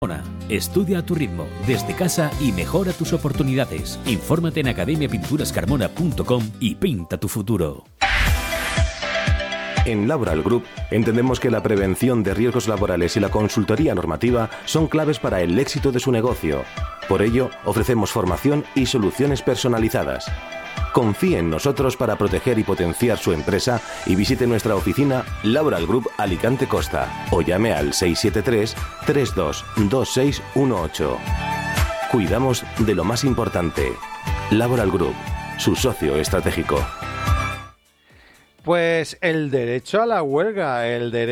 Carmona. Estudia a tu ritmo, desde casa y mejora tus oportunidades. Infórmate en academiapinturascarmona.com y pinta tu futuro. En Laboral Group entendemos que la prevención de riesgos laborales y la consultoría normativa son claves para el éxito de su negocio. Por ello, ofrecemos formación y soluciones personalizadas. Confíe en nosotros para proteger y potenciar su empresa y visite nuestra oficina Laboral Group Alicante Costa o llame al 673 322618. Cuidamos de lo más importante. Laboral Group, su socio estratégico. Pues el derecho a la huelga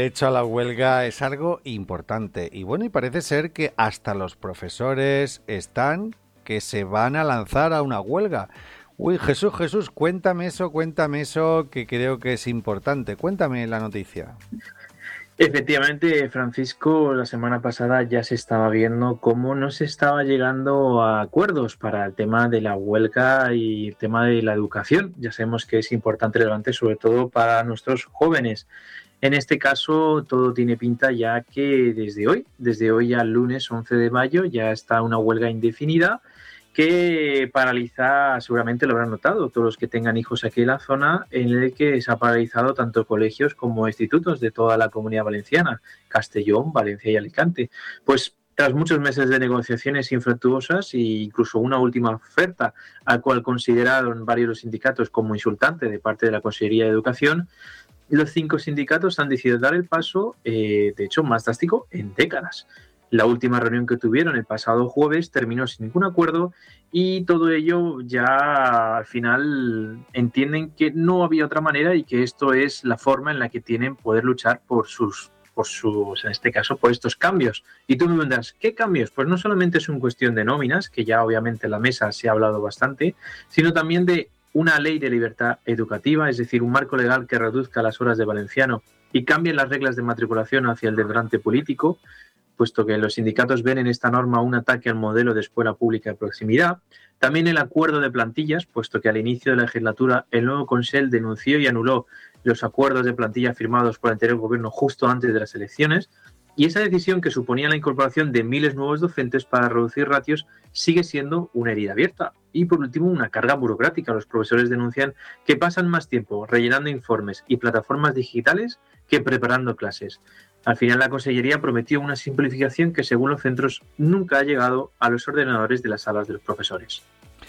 es algo importante y bueno, y parece ser que hasta los profesores están que se van a lanzar a una huelga. Uy, Jesús, cuéntame eso, que creo que es importante. Cuéntame la noticia. Efectivamente, Francisco, la semana pasada ya se estaba viendo cómo no se estaba llegando a acuerdos para el tema de la huelga y el tema de la educación. Ya sabemos que es importante y relevante, sobre todo para nuestros jóvenes. En este caso, todo tiene pinta ya que desde hoy al lunes 11 de mayo, ya está una huelga indefinida que paraliza, seguramente lo habrán notado todos los que tengan hijos aquí en la zona, en el que se ha paralizado tanto colegios como institutos de toda la Comunidad Valenciana, Castellón, Valencia y Alicante. Pues tras muchos meses de negociaciones infructuosas e incluso una última oferta, al cual consideraron varios de los sindicatos como insultante de parte de la Consellería de Educación, los 5 sindicatos han decidido dar el paso, de hecho, más drástico en décadas. La última reunión que tuvieron el pasado jueves terminó sin ningún acuerdo y todo ello ya al final entienden que no había otra manera y que esto es la forma en la que tienen poder luchar por sus, en este caso, por estos cambios. Y tú me preguntas, ¿qué cambios? Pues no solamente es una cuestión de nóminas, que ya obviamente en la mesa se ha hablado bastante, sino también de una ley de libertad educativa, es decir, un marco legal que reduzca las horas de valenciano y cambie las reglas de matriculación hacia el delante político, puesto que los sindicatos ven en esta norma un ataque al modelo de escuela pública de proximidad. También el acuerdo de plantillas, puesto que al inicio de la legislatura el nuevo Consell denunció y anuló los acuerdos de plantilla firmados por el anterior gobierno justo antes de las elecciones, y esa decisión que suponía la incorporación de miles nuevos docentes para reducir ratios sigue siendo una herida abierta. Y por último, una carga burocrática. Los profesores denuncian que pasan más tiempo rellenando informes y plataformas digitales que preparando clases. Al final, la Consellería prometió una simplificación que, según los centros, nunca ha llegado a los ordenadores de las salas de los profesores.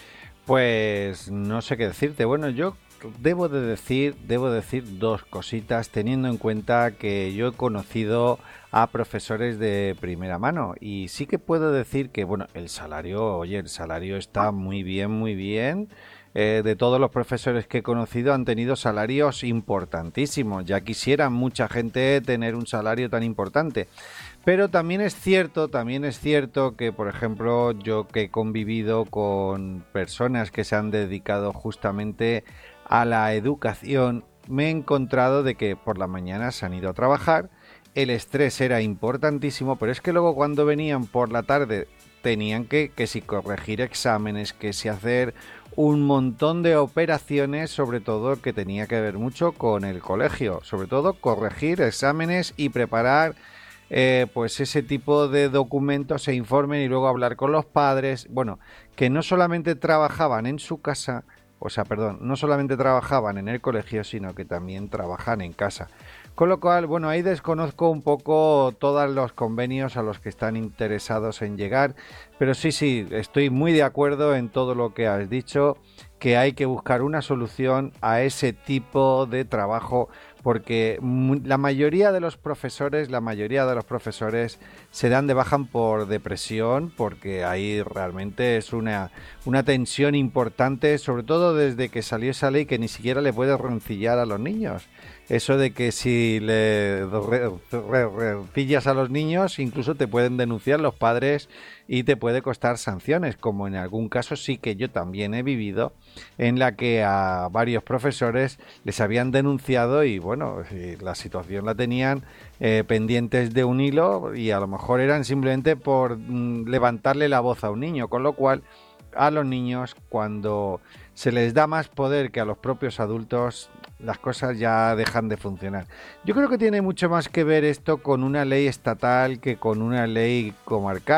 Pues no sé qué decirte. Bueno, yo debo decir 2 cositas, teniendo en cuenta que yo he conocido a profesores de primera mano y sí que puedo decir que, bueno, el salario está muy bien. De todos los profesores que he conocido han tenido salarios importantísimos. Ya quisiera mucha gente tener un salario tan importante. Pero también es cierto que, por ejemplo, yo que he convivido con personas que se han dedicado justamente a la educación, me he encontrado de que por la mañana se han ido a trabajar, el estrés era importantísimo, pero es que luego cuando venían por la tarde tenían que si corregir exámenes, que si hacer un montón de operaciones, sobre todo que tenía que ver mucho con el colegio, sobre todo corregir exámenes y preparar pues ese tipo de documentos e informes y luego hablar con los padres, bueno, que no solamente trabajaban en su casa, no solamente trabajaban en el colegio, sino que también trabajan en casa. Con lo cual, bueno, ahí desconozco un poco todos los convenios a los que están interesados en llegar, pero sí, estoy muy de acuerdo en todo lo que has dicho, que hay que buscar una solución a ese tipo de trabajo, porque la mayoría de los profesores se dan de baja por depresión, porque ahí realmente es una tensión importante, sobre todo desde que salió esa ley que ni siquiera le puede rencillar a los niños. Eso de que si le rencillas a los niños, incluso te pueden denunciar los padres y te puede costar sanciones, como en algún caso sí que yo también he vivido, en la que a varios profesores les habían denunciado y bueno, la situación la tenían pendientes de un hilo y a lo mejor eran simplemente por levantarle la voz a un niño, con lo cual a los niños, cuando se les da más poder que a los propios adultos, las cosas ya dejan de funcionar. Yo creo que tiene mucho más que ver esto con una ley estatal que con una ley comarcal.